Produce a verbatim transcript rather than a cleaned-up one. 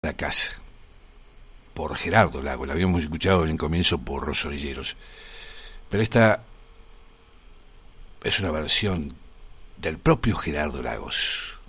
la casa, por Gerardo Lagos. La habíamos escuchado en el comienzo por Los Orilleros, pero esta es una versión del propio Gerardo Lagos.